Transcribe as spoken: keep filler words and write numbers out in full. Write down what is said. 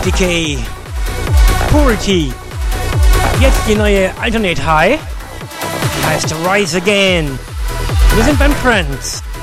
Decay. Purity. Jetzt die neue Alternate High. Die heißt Rise Again. Wir sind beim Trance.